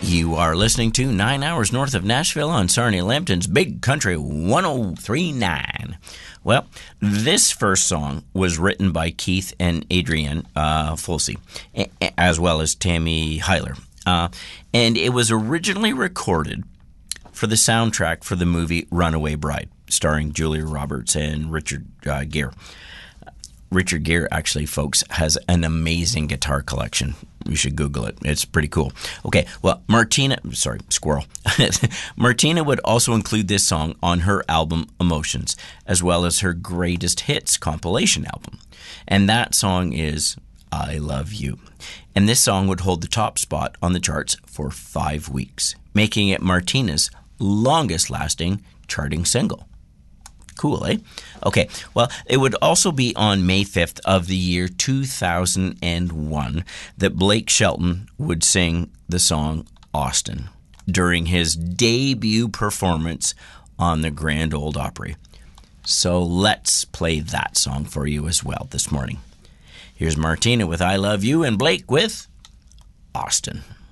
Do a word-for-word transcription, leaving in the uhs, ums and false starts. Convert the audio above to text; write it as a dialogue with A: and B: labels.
A: You are listening to Nine Hours North of Nashville on Sarnia Lambton's Big Country one oh three point nine. Well, this first song was written by Keith and Adrienne uh, Fulsey, as well as Tammy Heiler. Uh, and it was originally recorded for the soundtrack for the movie Runaway Bride, starring Julia Roberts and Richard uh, Gere. Richard Gere, actually, folks, has an amazing guitar collection. You should Google it. It's pretty cool. Okay, well, Martina, sorry, squirrel. Martina would also include this song on her album Emotions, as well as her Greatest Hits compilation album. And that song is I Love You. And this song would hold the top spot on the charts for five weeks, making it Martina's longest-lasting charting single. Cool, eh? Okay, well, it would also be on May fifth of the year two thousand one that Blake Shelton would sing the song Austin during his debut performance on the Grand Ole Opry. So let's play that song for you as well this morning. Here's Martina with I Love You and Blake with Austin.